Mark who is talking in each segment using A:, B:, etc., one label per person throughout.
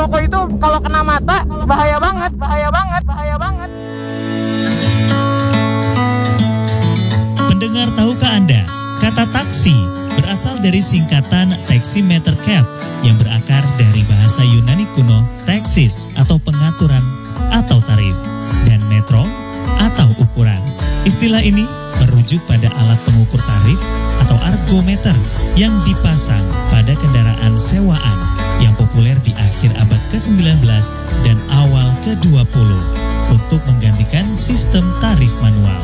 A: rokok itu kalau kena mata bahaya banget, bahaya banget, bahaya banget.
B: Pendengar, tahukah Anda, kata taksi berasal dari singkatan taximeter cap yang berakar dari bahasa Yunani kuno taxis atau pengaturan atau tarif, dan metro atau ukuran. Istilah ini merujuk pada alat pengukur tarif atau argometer yang dipasang pada kendaraan sewaan yang populer di akhir abad ke-19 dan awal ke-20 untuk menggantikan sistem tarif manual.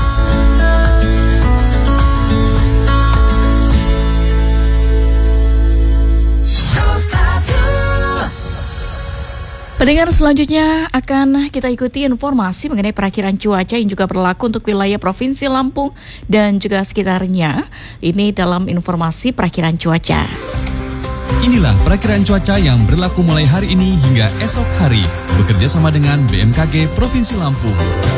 C: Pendengar, selanjutnya akan kita ikuti informasi mengenai perakiraan cuaca yang juga berlaku untuk wilayah Provinsi Lampung dan juga sekitarnya. Ini dalam informasi perakiraan cuaca.
D: Inilah perakiraan cuaca yang berlaku mulai hari ini hingga esok hari, bekerja sama dengan BMKG Provinsi Lampung.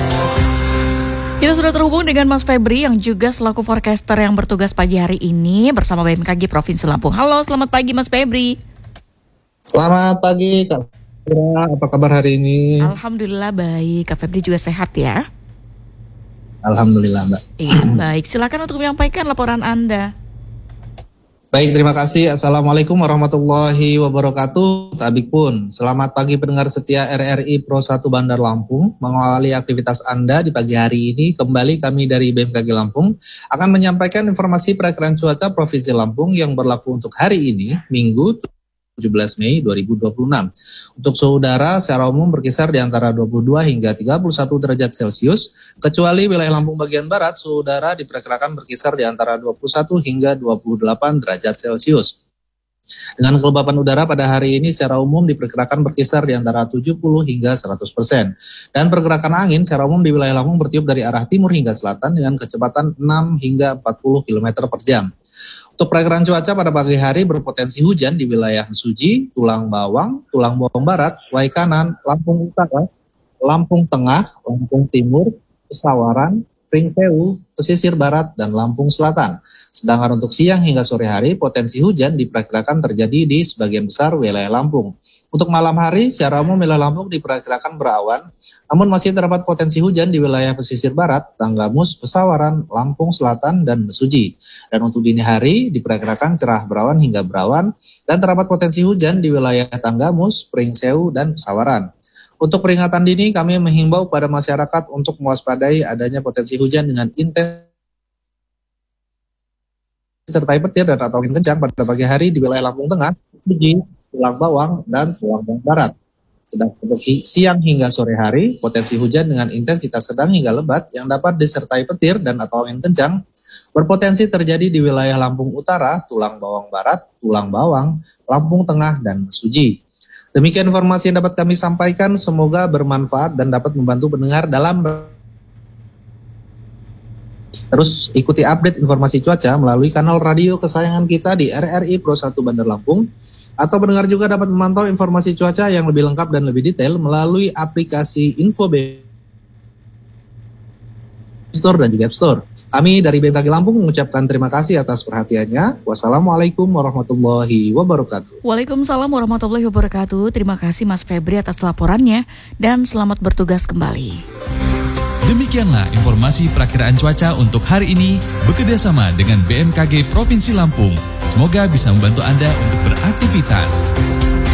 C: Kita sudah terhubung dengan Mas Febri yang juga selaku forecaster yang bertugas pagi hari ini bersama BMKG Provinsi Lampung. Halo, selamat pagi Mas Febri.
E: Selamat pagi Kak. Apa kabar hari ini?
C: Alhamdulillah baik. Kak Febri juga sehat ya?
E: Alhamdulillah Mbak.
C: Iya, baik. Silakan untuk menyampaikan laporan Anda.
E: Baik, terima kasih. Assalamualaikum warahmatullahi wabarakatuh. Tabik pun. Selamat pagi pendengar setia RRI Pro 1 Bandar Lampung. Mengawali aktivitas Anda di pagi hari ini, kembali kami dari BMKG Lampung akan menyampaikan informasi perakiraan cuaca Provinsi Lampung yang berlaku untuk hari ini, Minggu 17 Mei 2026. Untuk suhu udara secara umum berkisar di antara 22 hingga 31 derajat Celcius, kecuali wilayah Lampung bagian barat suhu udara diperkirakan berkisar di antara 21 hingga 28 derajat Celcius. Dengan kelembapan udara pada hari ini secara umum diperkirakan berkisar di antara 70 hingga 100%. Dan pergerakan angin secara umum di wilayah Lampung bertiup dari arah timur hingga selatan dengan kecepatan 6 hingga 40 km per jam. Untuk perakiraan cuaca pada pagi hari berpotensi hujan di wilayah Mesuji, Tulang Bawang Barat, Waikanan, Lampung Utara, Lampung Tengah, Lampung Timur, Pesawaran, Pringsewu, Pesisir Barat, dan Lampung Selatan. Sedangkan untuk siang hingga sore hari potensi hujan diperkirakan terjadi di sebagian besar wilayah Lampung. Untuk malam hari secara umum wilayah Lampung diperkirakan berawan, namun masih terdapat potensi hujan di wilayah pesisir barat, Tanggamus, Pesawaran, Lampung Selatan, dan Mesuji. Dan untuk dini hari diperkirakan cerah berawan hingga berawan dan terdapat potensi hujan di wilayah Tanggamus, Pringsewu, dan Pesawaran. Untuk peringatan dini kami menghimbau pada masyarakat untuk mewaspadai adanya potensi hujan dengan intens disertai petir dan atau angin kencang pada pagi hari di wilayah Lampung Tengah, Mesuji, Tulang Bawang, dan Tulang Bawang Barat. Sedang untuk siang hingga sore hari, potensi hujan dengan intensitas sedang hingga lebat yang dapat disertai petir dan atau angin kencang berpotensi terjadi di wilayah Lampung Utara, Tulang Bawang Barat, Tulang Bawang, Lampung Tengah, dan Mesuji. Demikian informasi yang dapat kami sampaikan, semoga bermanfaat dan dapat membantu pendengar dalam terus ikuti update informasi cuaca melalui kanal radio kesayangan kita di RRI Pro 1 Bandar Lampung. Atau pendengar juga dapat memantau informasi cuaca yang lebih lengkap dan lebih detail melalui aplikasi Info Store dan juga App Store. Kami dari BMKG Lampung mengucapkan terima kasih atas perhatiannya. Wassalamualaikum warahmatullahi wabarakatuh.
C: Waalaikumsalam warahmatullahi wabarakatuh. Terima kasih Mas Febri atas laporannya dan selamat bertugas kembali.
D: Demikianlah informasi perakiraan cuaca untuk hari ini bekerjasama dengan BMKG Provinsi Lampung. Semoga bisa membantu Anda untuk beraktivitas.